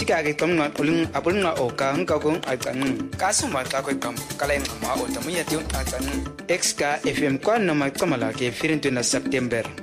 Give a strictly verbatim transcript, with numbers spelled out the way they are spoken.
chika ke kam na pulung apul na o ka ang ka kong ai kan ka suma ka ko kam kalen ma o tamu ya tiu ta kan x ka fm kwa na ma kamala ke firin tu na september